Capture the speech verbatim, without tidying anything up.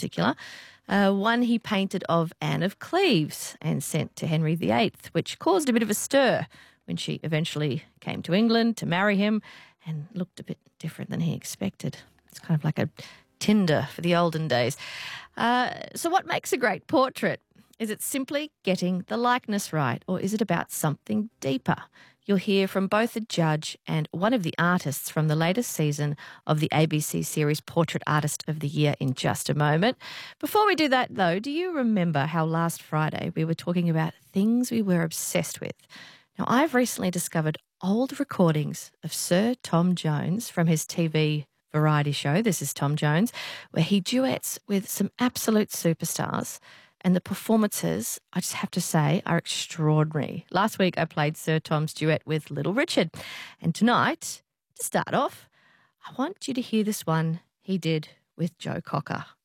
particular. Uh, one he painted of Anne of Cleves and sent to Henry the Eighth, which caused a bit of a stir when she eventually came to England to marry him and looked a bit different than he expected. It's kind of like a Tinder for the olden days. Uh, so what makes a great portrait? Is it simply getting the likeness right, or is it about something deeper? You'll hear from both a judge and one of the artists from the latest season of the A B C series Portrait Artist of the Year in just a moment. Before we do that, though, do you remember how last Friday we were talking about things we were obsessed with? Now, I've recently discovered old recordings of Sir Tom Jones from his T V variety show, This Is Tom Jones, where he duets with some absolute superstars. And the performances, I just have to say, are extraordinary. Last week I played Sir Tom's duet with Little Richard. And tonight, to start off, I want you to hear this one he did with Joe Cocker.